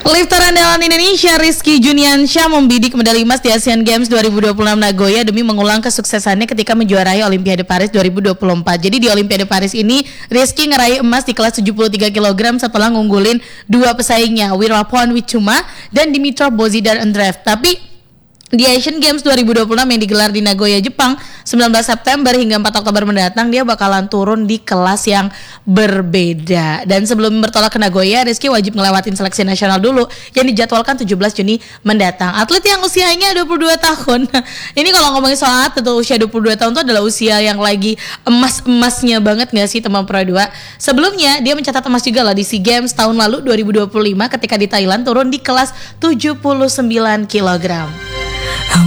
Lifter andalan Indonesia Rizky Juniansyah membidik medali emas di Asian Games 2026 Nagoya demi mengulang kesuksesannya ketika menjuarai Olimpiade Paris 2024. Jadi di Olimpiade Paris ini Rizky ngeraih emas di kelas 73 kg setelah ngunggulin dua pesaingnya, Wirapon Wicuma dan Dimitrov Bozidar Andreev. Tapi di Asian Games 2026 yang digelar di Nagoya, Jepang 19 September hingga 4 Oktober mendatang, dia bakalan turun di kelas yang berbeda. Dan sebelum bertolak ke Nagoya, Rizky wajib ngelewatin seleksi nasional dulu yang dijadwalkan 17 Juni mendatang. Atlet yang usianya 22 tahun. Ini kalau ngomongin soal atlet usia 22 tahun itu adalah usia yang lagi emas-emasnya banget gak sih teman Pro 2? Sebelumnya dia mencatat emas juga lah di SEA Games tahun lalu 2025 ketika di Thailand turun di kelas 79 kg.